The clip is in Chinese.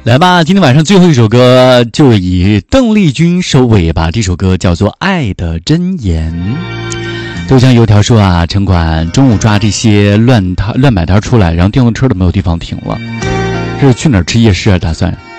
来吧，今天晚上最后一首歌就以邓丽君收尾吧，这首歌叫做《爱的箴言》。就像油条说啊，城管中午抓这些乱摆摊出来，然后电动车都没有地方停了，这是去哪儿吃夜市啊？打算